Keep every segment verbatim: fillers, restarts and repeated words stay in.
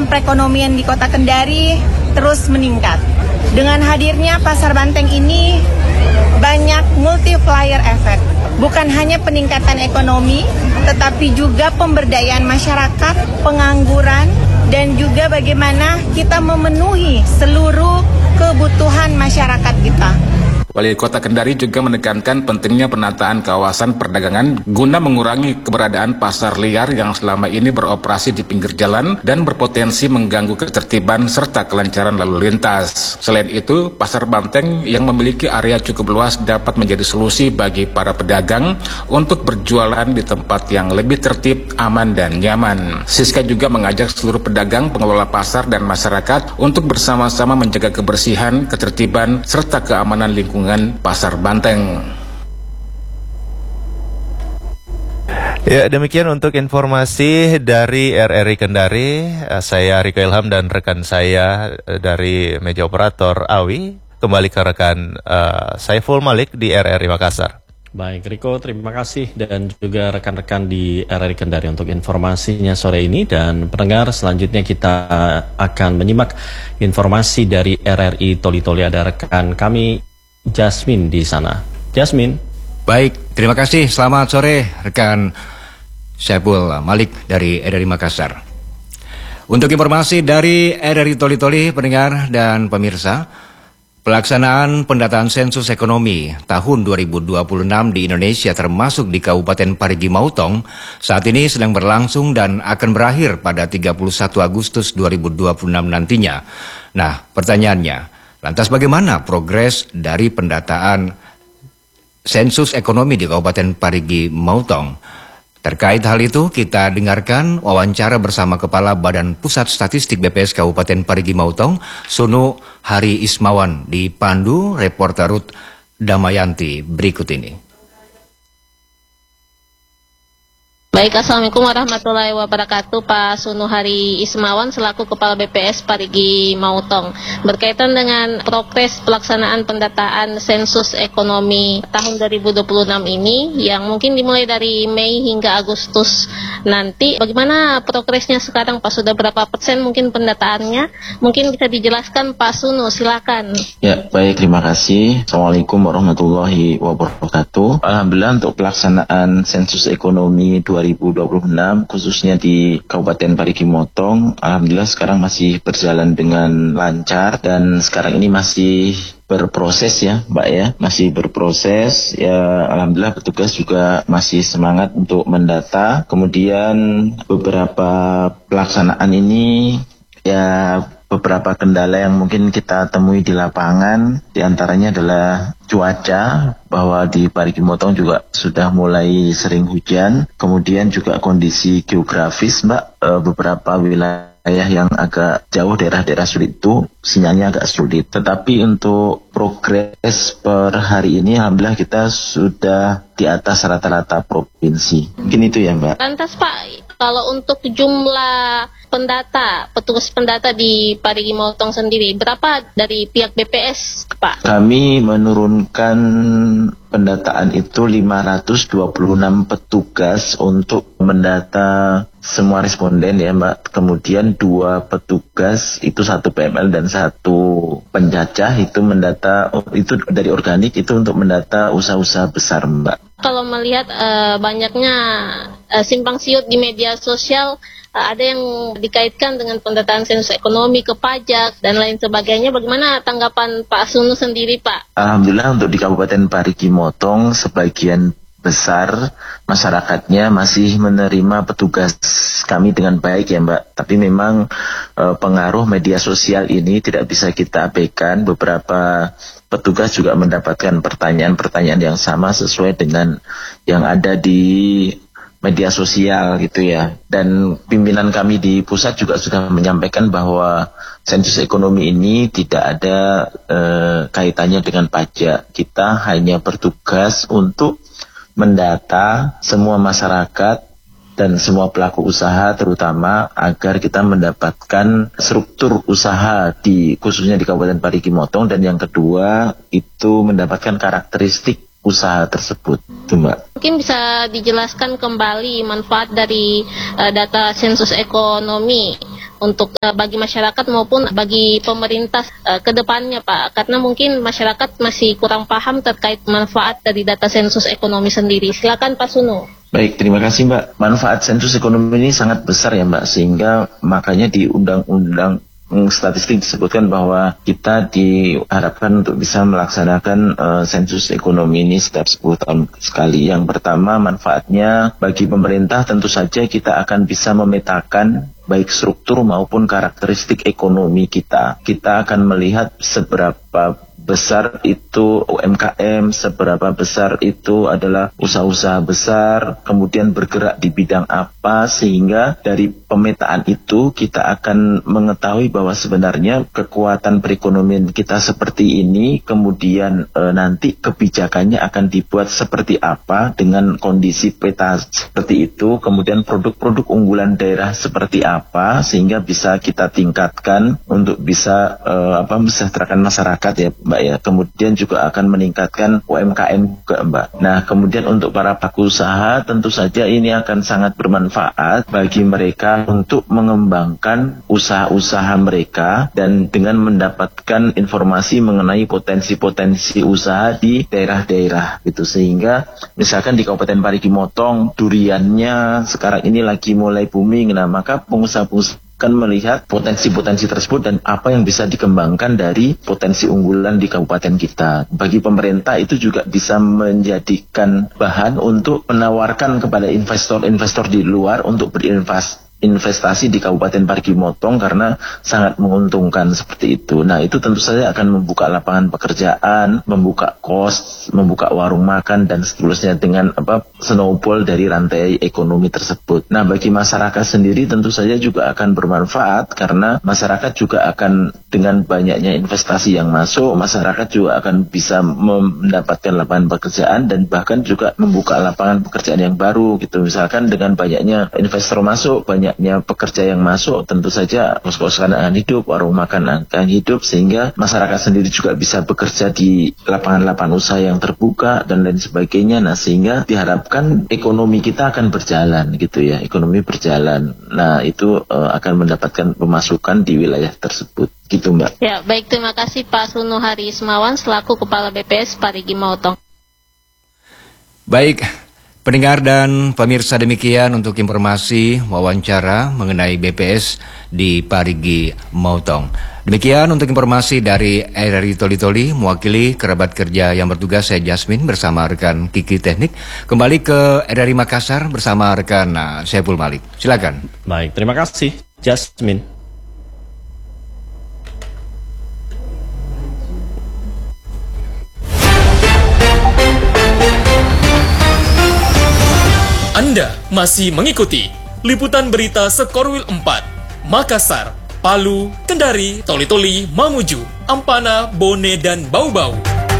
ekosistem perekonomian di Kota Kendari terus meningkat. Dengan hadirnya Pasar Banteng ini banyak multiplier effect. Bukan hanya peningkatan ekonomi, tetapi juga pemberdayaan masyarakat, pengangguran, dan juga bagaimana kita memenuhi seluruh kebutuhan masyarakat kita. Wali Kota Kendari juga menekankan pentingnya penataan kawasan perdagangan guna mengurangi keberadaan pasar liar yang selama ini beroperasi di pinggir jalan dan berpotensi mengganggu ketertiban serta kelancaran lalu lintas. Selain itu, Pasar Banteng yang memiliki area cukup luas dapat menjadi solusi bagi para pedagang untuk berjualan di tempat yang lebih tertib, aman, dan nyaman. Siska juga mengajak seluruh pedagang, pengelola pasar, dan masyarakat untuk bersama-sama menjaga kebersihan, ketertiban, serta keamanan lingkungan Pasar Banteng. Ya, demikian untuk informasi dari R R I Kendari. Saya Riko Ilham dan rekan saya dari meja operator Awi. Kembali ke rekan uh, Saiful Malik di R R I Makassar. Baik, Riko, terima kasih dan juga rekan-rekan di R R I Kendari untuk informasinya sore ini. Dan pendengar, selanjutnya kita akan menyimak informasi dari R R I Toli-Toli. Ada rekan kami Jasmine di sana. Jasmine. Baik, terima kasih. Selamat sore rekan Saiful Malik dari R R I Makassar. Untuk informasi dari R R I Toli-Toli, pendengar dan pemirsa, pelaksanaan pendataan sensus ekonomi tahun dua ribu dua puluh enam di Indonesia termasuk di Kabupaten Parigi Mautong saat ini sedang berlangsung dan akan berakhir pada tiga puluh satu Agustus dua ribu dua puluh enam nantinya. Nah, pertanyaannya, lantas bagaimana progres dari pendataan sensus ekonomi di Kabupaten Parigi Mautong? Terkait hal itu, kita dengarkan wawancara bersama Kepala Badan Pusat Statistik B P S Kabupaten Parigi Mautong, Sunu Hari Ismawan, dipandu reporter Ruth Damayanti berikut ini. Baik, Assalamualaikum warahmatullahi wabarakatuh. Pak Sunu Hari Ismawan selaku Kepala B P S Parigi Mautong. Berkaitan dengan progres pelaksanaan pendataan sensus ekonomi tahun dua ribu dua puluh enam ini yang mungkin dimulai dari Mei hingga Agustus nanti, bagaimana progresnya sekarang Pak? Sudah berapa persen mungkin pendataannya? Mungkin bisa dijelaskan Pak Sunu, silakan. Ya, baik, terima kasih. Assalamualaikum warahmatullahi wabarakatuh. Alhamdulillah untuk pelaksanaan sensus ekonomi dua ribu dua puluh enam khususnya di Kabupaten Parigi Mautong, alhamdulillah sekarang masih berjalan dengan lancar dan sekarang ini masih berproses ya Mbak ya, masih berproses ya. Alhamdulillah petugas juga masih semangat untuk mendata. Kemudian beberapa pelaksanaan ini ya beberapa kendala yang mungkin kita temui di lapangan, diantaranya adalah cuaca, bahwa di Parigi Mautong juga sudah mulai sering hujan, kemudian juga kondisi geografis Mbak, e, beberapa wilayah yang agak jauh, daerah-daerah sulit itu sinyalnya agak sulit. Tetapi untuk progres per hari ini alhamdulillah kita sudah di atas rata-rata provinsi. Mungkin itu ya Mbak. Lantas Pak, kalau untuk jumlah pendata, petugas pendata di Parigi Mautong sendiri, berapa dari pihak B P S, Pak? Kami menurunkan pendataan itu lima ratus dua puluh enam petugas untuk mendata semua responden ya Mbak. Kemudian dua petugas, itu satu P M L dan satu penjajah, itu mendata, itu dari organik, itu untuk mendata usaha-usaha besar Mbak. Kalau melihat uh, banyaknya uh, simpang siur di media sosial, uh, ada yang dikaitkan dengan pendataan sensus ekonomi ke pajak dan lain sebagainya. Bagaimana tanggapan Pak Sunu sendiri, Pak? Alhamdulillah untuk di Kabupaten Parigi Mautong sebagian besar masyarakatnya masih menerima petugas kami dengan baik ya Mbak. Tapi memang e, pengaruh media sosial ini tidak bisa kita abaikan. Beberapa petugas juga mendapatkan pertanyaan-pertanyaan yang sama sesuai dengan yang ada di media sosial gitu ya. Dan pimpinan kami di pusat juga sudah menyampaikan bahwa sensus ekonomi ini tidak ada e, kaitannya dengan pajak. Kita hanya bertugas untuk mendata semua masyarakat dan semua pelaku usaha, terutama agar kita mendapatkan struktur usaha di khususnya di Kabupaten Parigi Mautong, dan yang kedua itu mendapatkan karakteristik usaha tersebut. Itu Mbak. Mungkin bisa dijelaskan kembali manfaat dari uh, data sensus ekonomi untuk uh, bagi masyarakat maupun bagi pemerintah uh, ke depannya, Pak. Karena mungkin masyarakat masih kurang paham terkait manfaat dari data sensus ekonomi sendiri. Silakan Pak Sunu. Baik, terima kasih Mbak. Manfaat sensus ekonomi ini sangat besar ya Mbak, sehingga makanya di undang-undang statistik disebutkan bahwa kita diharapkan untuk bisa melaksanakan uh, sensus ekonomi ini setiap sepuluh tahun sekali. Yang pertama, manfaatnya bagi pemerintah tentu saja kita akan bisa memetakan baik struktur maupun karakteristik ekonomi kita. Kita akan melihat seberapa besar itu U M K M, seberapa besar itu adalah usaha-usaha besar, kemudian bergerak di bidang apa, sehingga dari pemetaan itu kita akan mengetahui bahwa sebenarnya kekuatan perekonomian kita seperti ini, kemudian e, nanti kebijakannya akan dibuat seperti apa dengan kondisi peta seperti itu, kemudian produk-produk unggulan daerah seperti apa, sehingga bisa kita tingkatkan untuk bisa e, apa mesejahterakan masyarakat ya Mbak ya. Kemudian juga akan meningkatkan U M K M juga Mbak. Nah kemudian untuk para pelaku usaha tentu saja ini akan sangat bermanfaat bagi mereka untuk mengembangkan usaha-usaha mereka dan dengan mendapatkan informasi mengenai potensi-potensi usaha di daerah-daerah gitu, sehingga misalkan di Kabupaten Parigi Motong duriannya sekarang ini lagi mulai booming. Nah maka pengusaha-pengusaha akan melihat potensi-potensi tersebut dan apa yang bisa dikembangkan dari potensi unggulan di kabupaten kita. Bagi pemerintah itu juga bisa menjadikan bahan untuk menawarkan kepada investor-investor di luar untuk berinvestasi investasi di Kabupaten Parigi Motong karena sangat menguntungkan seperti itu. Nah itu tentu saja akan membuka lapangan pekerjaan, membuka kos, membuka warung makan dan seterusnya dengan apa snowball dari rantai ekonomi tersebut. Nah bagi masyarakat sendiri tentu saja juga akan bermanfaat karena masyarakat juga akan dengan banyaknya investasi yang masuk, masyarakat juga akan bisa mendapatkan lapangan pekerjaan dan bahkan juga membuka lapangan pekerjaan yang baru gitu. Misalkan dengan banyaknya investor masuk, banyak banyaknya pekerja yang masuk, tentu saja kos-kosan akan hidup, warung makan akan hidup, sehingga masyarakat sendiri juga bisa bekerja di lapangan-lapangan usaha yang terbuka dan lain sebagainya. Nah sehingga diharapkan ekonomi kita akan berjalan gitu ya, ekonomi berjalan. Nah itu uh, akan mendapatkan pemasukan di wilayah tersebut gitu Mbak. Ya baik, terima kasih Pak Sunu Hari Ismawan selaku Kepala B P S Parigi Motong. Baik, pendengar dan pemirsa, demikian untuk informasi wawancara mengenai B P S di Parigi Motong. Demikian untuk informasi dari R R I Toli Toli, mewakili kerabat kerja yang bertugas, saya Jasmine bersama rekan Kiki Teknik. Kembali ke R R I Makassar bersama rekan uh, Saiful Malik. Silakan. Baik, terima kasih Jasmine. Anda masih mengikuti liputan berita Skorwil empat, Makassar, Palu, Kendari, Toli-Toli, Mamuju, Ampana, Bone, dan Bau-Bau.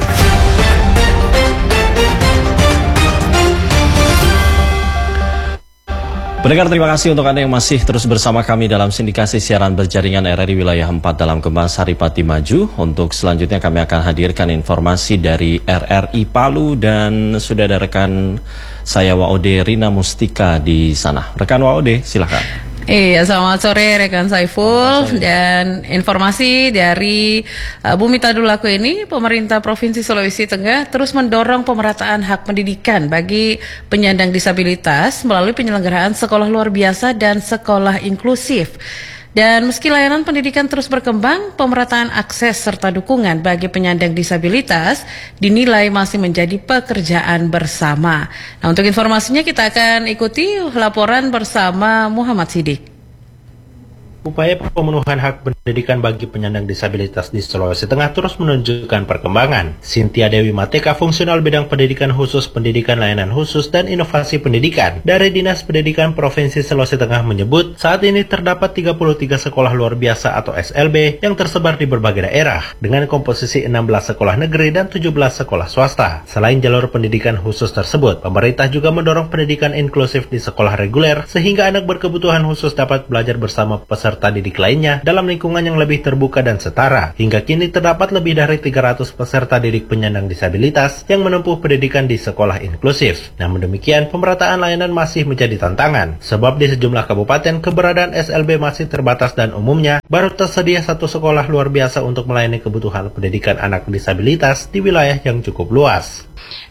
Pendengar, terima kasih untuk Anda yang masih terus bersama kami dalam sindikasi siaran berjaringan R R I Wilayah empat dalam Kembang Saripati Maju. Untuk selanjutnya kami akan hadirkan informasi dari R R I Palu dan sudah ada rekan saya Waode Rina Mustika di sana. Rekan Waode, silakan. Iya, selamat sore rekan Saiful. Dan informasi dari uh, Bumi Tadulaku ini, pemerintah Provinsi Sulawesi Tengah terus mendorong pemerataan hak pendidikan bagi penyandang disabilitas melalui penyelenggaraan sekolah luar biasa dan sekolah inklusif. Dan meski layanan pendidikan terus berkembang, pemerataan akses serta dukungan bagi penyandang disabilitas dinilai masih menjadi pekerjaan bersama. Nah, untuk informasinya kita akan ikuti laporan bersama Muhammad Sidik. Upaya pemenuhan hak pendidikan bagi penyandang disabilitas di Sulawesi Tengah terus menunjukkan perkembangan. Cynthia Dewi Mateka, fungsional bidang pendidikan khusus, pendidikan layanan khusus, dan inovasi pendidikan dari Dinas Pendidikan Provinsi Sulawesi Tengah menyebut saat ini terdapat tiga puluh tiga sekolah luar biasa atau S L B yang tersebar di berbagai daerah dengan komposisi enam belas sekolah negeri dan tujuh belas sekolah swasta. Selain jalur pendidikan khusus tersebut, pemerintah juga mendorong pendidikan inklusif di sekolah reguler sehingga anak berkebutuhan khusus dapat belajar bersama peserta peserta didik lainnya dalam lingkungan yang lebih terbuka dan setara. Hingga kini terdapat lebih dari tiga ratus peserta didik penyandang disabilitas yang menempuh pendidikan di sekolah inklusif. Namun demikian, pemerataan layanan masih menjadi tantangan, sebab di sejumlah kabupaten keberadaan S L B masih terbatas dan umumnya baru tersedia satu sekolah luar biasa untuk melayani kebutuhan pendidikan anak disabilitas di wilayah yang cukup luas.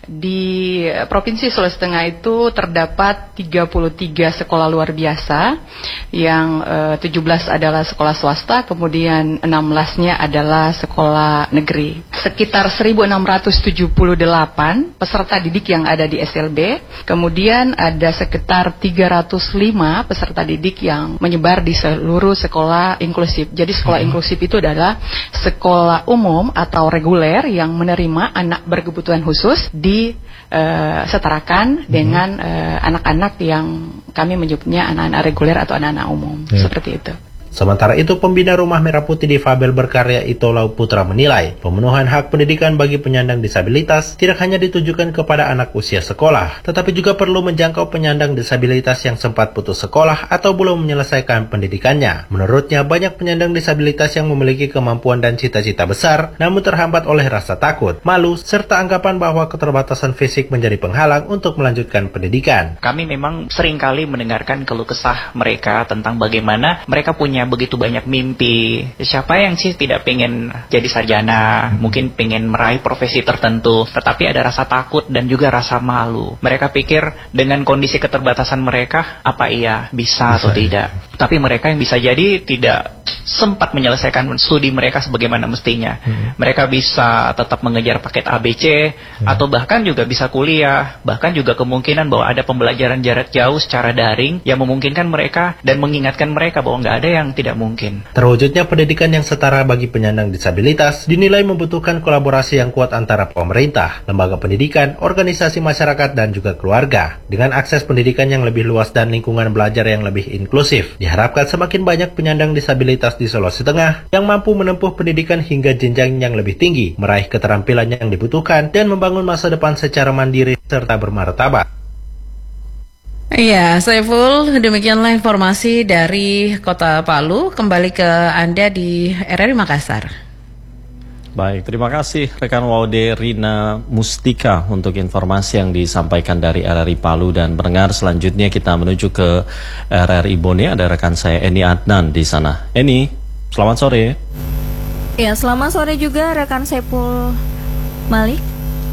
Di Provinsi Sulawesi Tengah itu terdapat tiga puluh tiga sekolah luar biasa, yang eh, tujuh belas adalah sekolah swasta, kemudian enam belasnya adalah sekolah negeri. Sekitar seribu enam ratus tujuh puluh delapan peserta didik yang ada di S L B, kemudian ada sekitar tiga ratus lima peserta didik yang menyebar di seluruh sekolah inklusif. Jadi sekolah inklusif itu adalah sekolah umum atau reguler yang menerima anak berkebutuhan khusus di uh, setarakan hmm. dengan uh, anak-anak yang kami menyebutnya anak-anak reguler atau anak-anak umum, ya. Seperti itu. Sementara itu, pembina Rumah Merah Putih Difabel Berkarya Ito Lau Putra menilai pemenuhan hak pendidikan bagi penyandang disabilitas tidak hanya ditujukan kepada anak usia sekolah, tetapi juga perlu menjangkau penyandang disabilitas yang sempat putus sekolah atau belum menyelesaikan pendidikannya. Menurutnya, banyak penyandang disabilitas yang memiliki kemampuan dan cita-cita besar, namun terhambat oleh rasa takut, malu, serta anggapan bahwa keterbatasan fisik menjadi penghalang untuk melanjutkan pendidikan. Kami memang seringkali mendengarkan keluh kesah mereka tentang bagaimana mereka punya begitu banyak mimpi. Siapa yang sih tidak pengen jadi sarjana, mungkin pengen meraih profesi tertentu, tetapi ada rasa takut dan juga rasa malu. Mereka pikir dengan kondisi keterbatasan mereka, apa iya bisa atau tidak. Tapi mereka yang bisa jadi tidak sempat menyelesaikan studi mereka sebagaimana mestinya. Hmm. Mereka bisa tetap mengejar paket A B C, hmm. atau bahkan juga bisa kuliah, bahkan juga kemungkinan bahwa ada pembelajaran jarak jauh secara daring yang memungkinkan mereka dan mengingatkan mereka bahwa nggak ada yang tidak mungkin. Terwujudnya pendidikan yang setara bagi penyandang disabilitas dinilai membutuhkan kolaborasi yang kuat antara pemerintah, lembaga pendidikan, organisasi masyarakat, dan juga keluarga. Dengan akses pendidikan yang lebih luas dan lingkungan belajar yang lebih inklusif, diharapkan semakin banyak penyandang disabilitas di Sulawesi Tengah yang mampu menempuh pendidikan hingga jenjang yang lebih tinggi, meraih keterampilan yang dibutuhkan, dan membangun masa depan secara mandiri serta bermartabat. Iya, Saiful, demikianlah informasi dari Kota Palu. Kembali ke Anda di R R I Makassar. Baik, terima kasih rekan Waude Rina Mustika untuk informasi yang disampaikan dari R R I Palu. Dan pendengar, selanjutnya kita menuju ke R R I Bone. Ada rekan saya Eni Adnan di sana. Eni, selamat sore. Ya, selamat sore juga rekan Saiful Malik.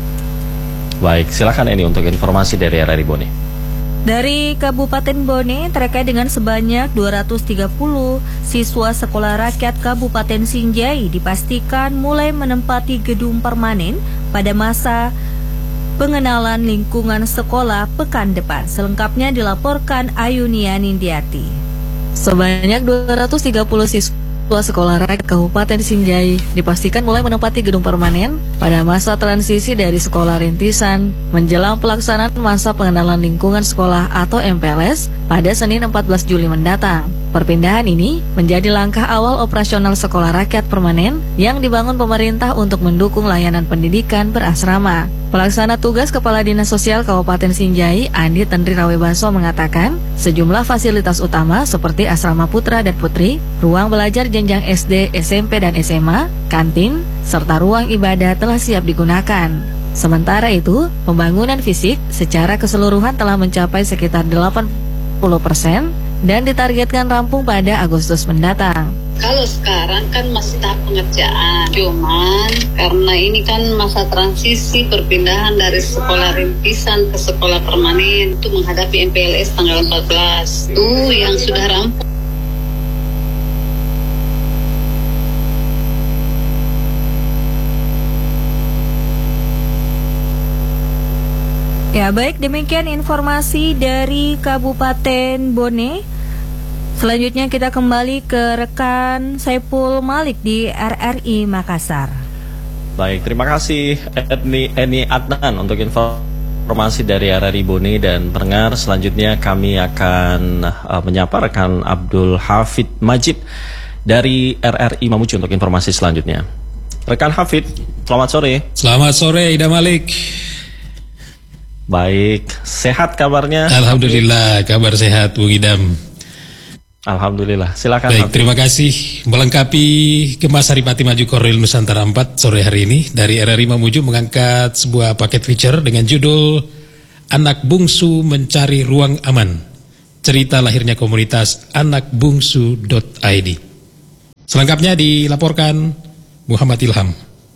Baik, silakan Eni untuk informasi dari R R I Bone. Dari Kabupaten Bone terkait dengan sebanyak dua ratus tiga puluh siswa sekolah rakyat Kabupaten Sinjai dipastikan mulai menempati gedung permanen pada masa pengenalan lingkungan sekolah pekan depan. Selengkapnya dilaporkan Ayunia Nindiati. Sebanyak dua ratus tiga puluh siswa sekolah rakyat Kabupaten Sinjai dipastikan mulai menempati gedung permanen pada masa transisi dari sekolah rintisan menjelang pelaksanaan masa pengenalan lingkungan sekolah atau M P L S pada Senin empat belas Juli mendatang. Perpindahan ini menjadi langkah awal operasional sekolah rakyat permanen yang dibangun pemerintah untuk mendukung layanan pendidikan berasrama. Pelaksana tugas Kepala Dinas Sosial Kabupaten Sinjai, Andi Tendri Rawebanso mengatakan, sejumlah fasilitas utama seperti asrama putra dan putri, ruang belajar jenjang S D, S M P dan S M A, kantin, serta ruang ibadah telah siap digunakan. Sementara itu, pembangunan fisik secara keseluruhan telah mencapai sekitar delapan puluh persen dan ditargetkan rampung pada Agustus mendatang. Kalau sekarang kan masih tahap pengerjaan, cuman karena ini kan masa transisi perpindahan dari sekolah rintisan ke sekolah permanen untuk menghadapi M P L S tanggal empat belas itu yang sudah rampung. Ya, baik, demikian informasi dari Kabupaten Bone. Selanjutnya kita kembali ke rekan Saiful Malik di R R I Makassar. Baik, terima kasih Eni, Eni Adnan untuk informasi dari R R I Bone. Dan pendengar, selanjutnya kami akan uh, menyapa rekan Abdul Hafid Majid dari R R I Mamuju untuk informasi selanjutnya. Rekan Hafid, selamat sore. Selamat sore Ida Malik. Baik, sehat kabarnya? Alhamdulillah, kabar sehat Bung Idam. Alhamdulillah. Silakan. Baik, terima kasih. Melengkapi Kemas Saripati Maju Korwil Nusantara empat sore hari ini dari R R I Mamuju mengangkat sebuah paket feature dengan judul Anak Bungsu Mencari Ruang Aman. Cerita lahirnya komunitas anak bungsu dot i d. Selengkapnya dilaporkan Muhammad Ilham.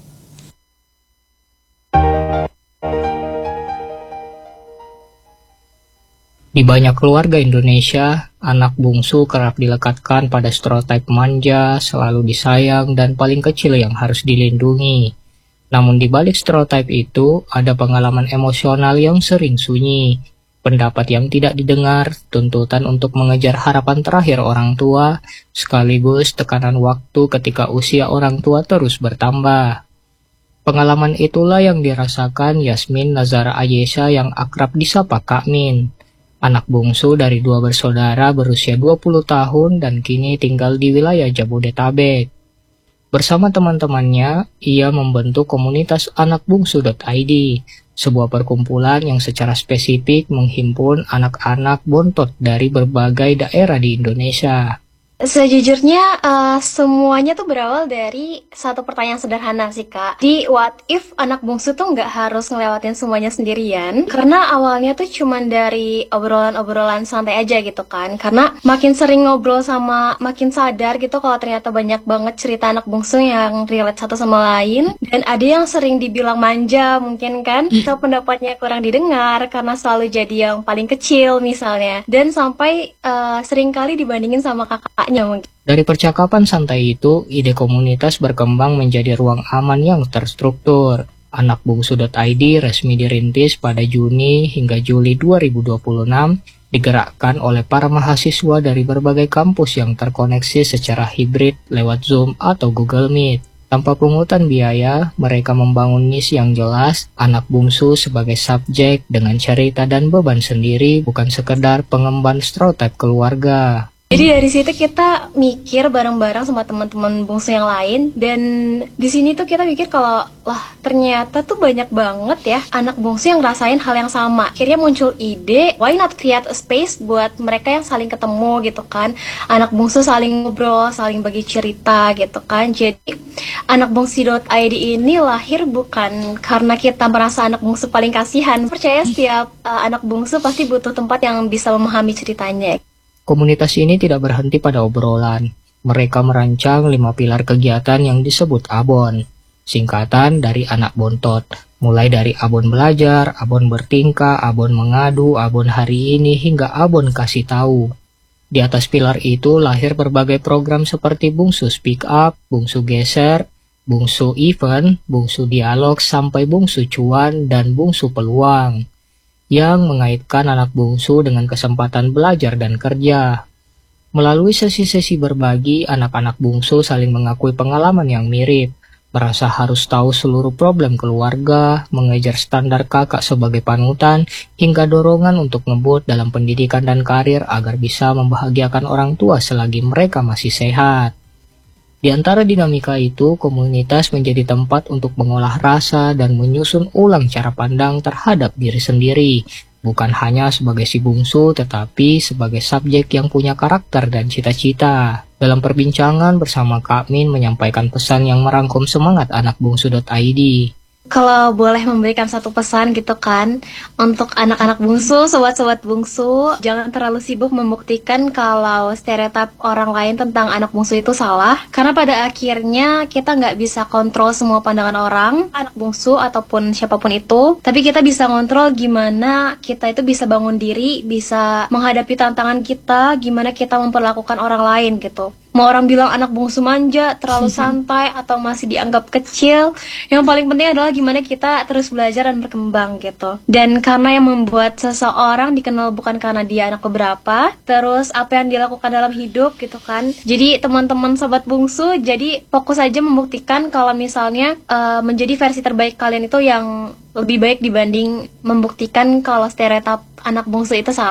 Di banyak keluarga Indonesia, anak bungsu kerap dilekatkan pada stereotip manja, selalu disayang, dan paling kecil yang harus dilindungi. Namun di balik stereotip itu, ada pengalaman emosional yang sering sunyi, pendapat yang tidak didengar, tuntutan untuk mengejar harapan terakhir orang tua, sekaligus tekanan waktu ketika usia orang tua terus bertambah. Pengalaman itulah yang dirasakan Yasmin Nazara Ayesha yang akrab disapa Kak Min. Anak bungsu dari dua bersaudara berusia dua puluh tahun dan kini tinggal di wilayah Jabodetabek. Bersama teman-temannya, ia membentuk komunitas anak bungsu dot i d, sebuah perkumpulan yang secara spesifik menghimpun anak-anak bontot dari berbagai daerah di Indonesia. Sejujurnya uh, semuanya tuh berawal dari satu pertanyaan sederhana sih Kak. Di what if anak bungsu tuh nggak harus ngelewatin semuanya sendirian? Karena awalnya tuh cuman dari obrolan-obrolan santai aja gitu kan. Karena makin sering ngobrol sama makin sadar gitu kalau ternyata banyak banget cerita anak bungsu yang relate satu sama lain. Dan ada yang sering dibilang manja mungkin kan. Atau pendapatnya kurang didengar karena selalu jadi yang paling kecil misalnya. Dan sampai uh, seringkali dibandingin sama kakak. Dari percakapan santai itu, ide komunitas berkembang menjadi ruang aman yang terstruktur. anak bungsu dot i d resmi dirintis pada Juni hingga Juli dua ribu dua puluh enam, digerakkan oleh para mahasiswa dari berbagai kampus yang terkoneksi secara hibrid lewat Zoom atau Google Meet. Tanpa pungutan biaya, mereka membangun misi yang jelas, anak bungsu sebagai subjek dengan cerita dan beban sendiri, bukan sekedar pengemban stereotip keluarga. Jadi dari situ kita mikir bareng-bareng sama teman-teman bungsu yang lain, dan di sini tuh kita mikir kalau wah ternyata tuh banyak banget ya anak bungsu yang ngerasain hal yang sama. Akhirnya muncul ide, why not create a space buat mereka yang saling ketemu gitu kan. Anak bungsu saling ngobrol, saling bagi cerita gitu kan. Jadi anak bungsu dot i d ini lahir bukan karena kita merasa anak bungsu paling kasihan. Percaya setiap uh, anak bungsu pasti butuh tempat yang bisa memahami ceritanya. Komunitas ini tidak berhenti pada obrolan. Mereka merancang lima pilar kegiatan yang disebut ABON, singkatan dari anak bontot. Mulai dari ABON belajar, ABON bertingkah, ABON mengadu, ABON hari ini, hingga ABON kasih tahu. Di atas pilar itu lahir berbagai program seperti Bungsu Speak Up, Bungsu Geser, Bungsu Event, Bungsu Dialog, sampai Bungsu Cuan, dan Bungsu Peluang, yang mengaitkan anak bungsu dengan kesempatan belajar dan kerja. Melalui sesi-sesi berbagi, anak-anak bungsu saling mengakui pengalaman yang mirip, merasa harus tahu seluruh problem keluarga, mengejar standar kakak sebagai panutan, hingga dorongan untuk ngebut dalam pendidikan dan karir agar bisa membahagiakan orang tua selagi mereka masih sehat. Di antara dinamika itu, komunitas menjadi tempat untuk mengolah rasa dan menyusun ulang cara pandang terhadap diri sendiri, bukan hanya sebagai si bungsu, tetapi sebagai subjek yang punya karakter dan cita-cita. Dalam perbincangan bersama Kak Min menyampaikan pesan yang merangkum semangat anak bungsu dot i d. Kalau boleh memberikan satu pesan gitu kan, untuk anak-anak bungsu, sobat-sobat bungsu, jangan terlalu sibuk membuktikan kalau stereotip orang lain tentang anak bungsu itu salah. Karena pada akhirnya kita nggak bisa kontrol semua pandangan orang, anak bungsu ataupun siapapun itu. Tapi kita bisa kontrol gimana kita itu bisa bangun diri, bisa menghadapi tantangan kita, gimana kita memperlakukan orang lain gitu. Mau orang bilang anak bungsu manja, terlalu santai, atau masih dianggap kecil, yang paling penting adalah gimana kita terus belajar dan berkembang gitu. Dan karena yang membuat seseorang dikenal bukan karena dia anak beberapa, terus apa yang dilakukan dalam hidup gitu kan. Jadi teman-teman sobat bungsu, jadi fokus aja membuktikan kalau misalnya uh, menjadi versi terbaik kalian itu yang lebih baik dibanding membuktikan kalau stereotip anak bungsu itu salah.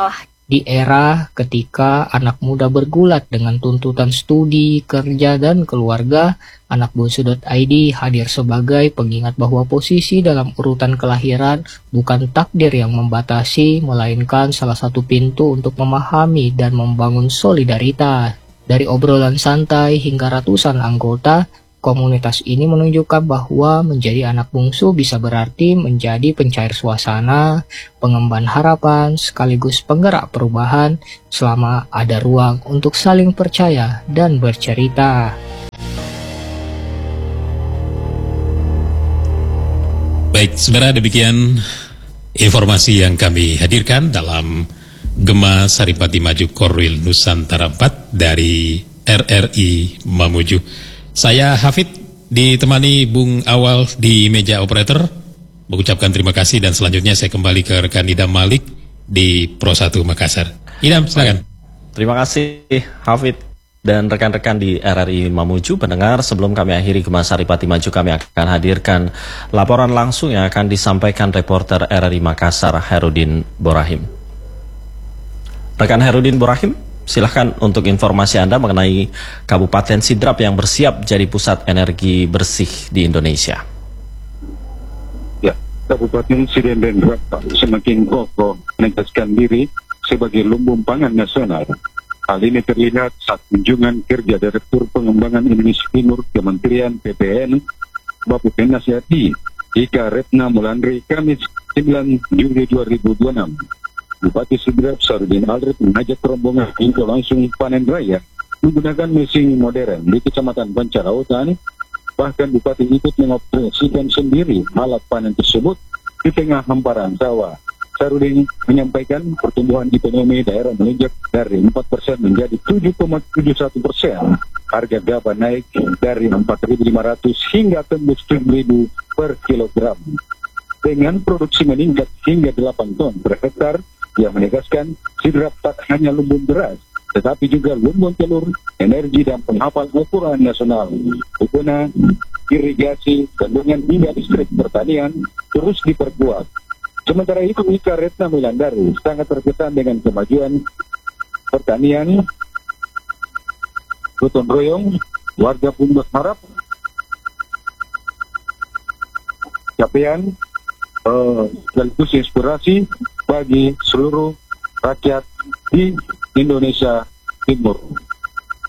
Di era ketika anak muda bergulat dengan tuntutan studi, kerja, dan keluarga, anak bungsu titik i d hadir sebagai pengingat bahwa posisi dalam urutan kelahiran bukan takdir yang membatasi, melainkan salah satu pintu untuk memahami dan membangun solidaritas. Dari obrolan santai hingga ratusan anggota, komunitas ini menunjukkan bahwa menjadi anak bungsu bisa berarti menjadi pencair suasana, pengemban harapan, sekaligus penggerak perubahan selama ada ruang untuk saling percaya dan bercerita. Baik, saudara, demikian informasi yang kami hadirkan dalam Gema Saripati Maju Korwil Nusantara empat dari R R I Mamuju. Saya Hafid ditemani Bung Awal di meja operator, mengucapkan terima kasih dan selanjutnya saya kembali ke rekan Idam Malik di Pro satu Makassar. Idam, silakan. Terima kasih Hafid dan rekan-rekan di R R I Mamuju. Pendengar, sebelum kami akhiri Gema Saripati Maju, kami akan hadirkan laporan langsung yang akan disampaikan reporter R R I Makassar, Herudin Borahim. Rekan Herudin Borahim, silahkan untuk informasi Anda mengenai Kabupaten Sidrap yang bersiap jadi pusat energi bersih di Indonesia. Ya, Kabupaten Sidrap semakin kokoh menegaskan diri sebagai lumbung pangan nasional. Hal ini terlihat saat kunjungan kerja Direktur Pengembangan Indonesia Timur Kementerian P P N Bappenas Yati Ika Retna Mulandri Kamis sembilan Juli dua ribu dua puluh enam. Bupati Sidrap Sarudin Aldrit mengajak rombongan untuk langsung panen raya menggunakan mesin modern di Kecamatan Pancarautan. Bahkan Bupati ikut mengoperasikan sendiri alat panen tersebut di tengah hamparan sawah. Sarudin menyampaikan pertumbuhan ekonomi daerah melonjak dari empat persen menjadi tujuh koma tujuh satu persen. Harga gabah naik dari empat ribu lima ratus hingga tembus tujuh ribu per kilogram. Dengan produksi meningkat hingga delapan ton per hektar, yang menegaskan Sidrap tak hanya lumbung beras, tetapi juga lumbung telur, energi, dan penghafal Al-Quran nasional. Guna irigasi, bendungan hingga distrik pertanian terus diperkuat. Sementara itu, Ika Retna Mulandari sangat terkesan dengan kemajuan pertanian gotong royong, warga pun berharap capaian uh, sekaligus inspirasi bagi seluruh rakyat di Indonesia Timur.